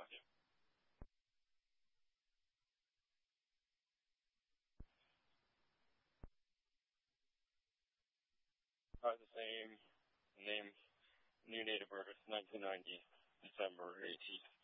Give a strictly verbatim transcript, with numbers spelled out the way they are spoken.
Uh, the same name, new date of birth, nineteen ninety, December eighteenth.